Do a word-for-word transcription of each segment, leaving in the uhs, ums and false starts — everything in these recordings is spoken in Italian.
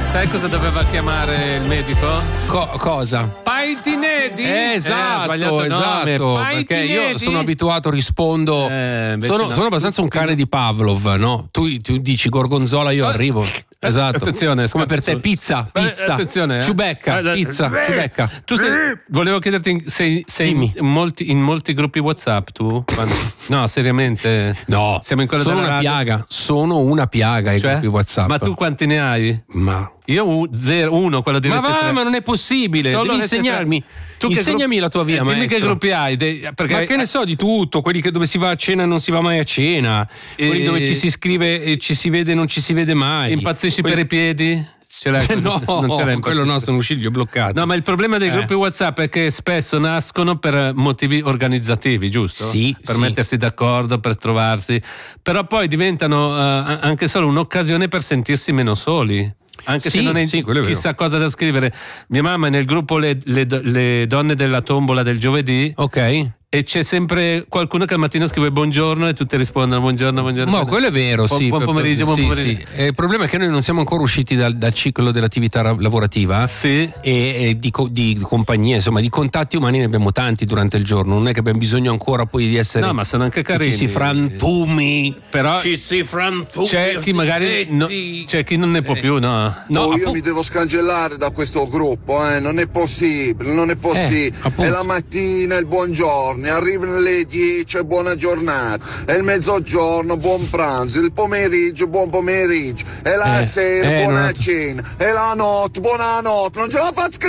sai cosa doveva chiamare il medico? Co- cosa? Paitinedi? Eh, esatto, eh, esatto, perché io sono abituato, rispondo, eh, sono, no. sono abbastanza un cane di Pavlov, no? Tu, tu dici gorgonzola, io arrivo. Esatto. Attenzione, come per te, pizza, pizza, attenzione, eh. ciubecca, pizza, ciubecca. Tu sei, volevo chiederti, sei, sei in molti, in molti gruppi WhatsApp tu? Quando, no, seriamente? No, siamo in quello sono della una radio? piaga, sono una piaga i Cioè? gruppi WhatsApp. Ma tu quanti ne hai? Ma io un, zero, uno, quello di Ma Rete va, tre. ma non è possibile. Solo Devi Rete insegnarmi. Tu Insegnami che la tua via, eh, dimmi maestro. che gruppi hai. De, perché Ma che ne so di tutto, quelli che dove si va a cena e non si va mai a cena, E- quelli dove ci si scrive e ci si vede e non ci si vede mai. Impazzisci Quelli- per i piedi? Ce l'hai? Cioè, no, non ce l'hai quello no, impazzisci. sono un ciglio bloccato. No, ma il problema dei Eh. gruppi WhatsApp è che spesso nascono per motivi organizzativi, giusto? Sì, Per sì. mettersi d'accordo, per trovarsi. Però poi diventano eh, anche solo un'occasione per sentirsi meno soli. Anche Sì, se non è sì, quello è vero. chissà cosa da scrivere. Mia mamma è nel gruppo le, le, le donne della tombola del giovedì. Ok. E c'è sempre qualcuno che al mattino scrive buongiorno e tutte rispondono buongiorno, buongiorno. Ma quello è vero, buon, sì. Buon pomeriggio, buon sì, pomeriggio. sì. Eh, il problema è che noi non siamo ancora usciti dal, dal ciclo dell'attività ra- lavorativa. Sì. E, e di, co- di compagnia, insomma, di contatti umani ne abbiamo tanti durante il giorno. Non è che abbiamo bisogno ancora poi di essere. No, ma sono anche che carini. Ci si frantumi. Però Ci si frantumi. c'è chi magari no, c'è chi non ne può più, no? No, Oh, io appu- mi devo scancellare da questo gruppo, eh. Non è possibile, non è possibile. appunto. È la mattina il buongiorno, arrivano le dieci e buona giornata, è il mezzogiorno, buon pranzo, il pomeriggio, buon pomeriggio, è la Eh, sera, eh, buona non- cena, è la notte, buona notte, non ce la faccio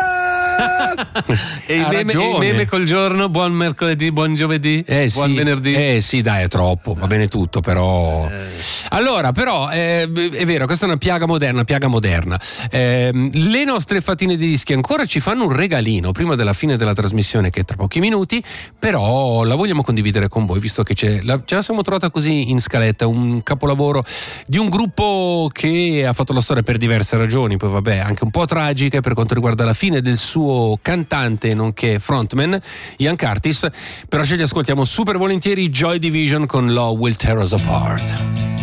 scacchiare! E i Ha meme, ragione. i meme col giorno, buon mercoledì, buon giovedì, Eh buon sì, venerdì. eh sì, dai, è troppo, va bene tutto, però. Allora, però, eh, è vero, questa è una piaga moderna, piaga moderna. Ehm, le nostre fatine di dischi ancora ci fanno un regalino prima della fine della trasmissione, che è tra pochi minuti, però la vogliamo condividere con voi, visto che c'è, la, ce la siamo trovata così in scaletta, un capolavoro di un gruppo che ha fatto la storia per diverse ragioni, poi vabbè, anche un po' tragiche per quanto riguarda la fine del suo cantante nonché frontman Ian Curtis, però ce li ascoltiamo super volentieri. Joy Division con Law Will Tear Us Apart.